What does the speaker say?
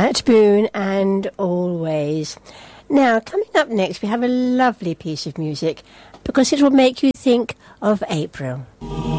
Pat Boone and Always. Now, coming up next, we have a lovely piece of music because it will make you think of April.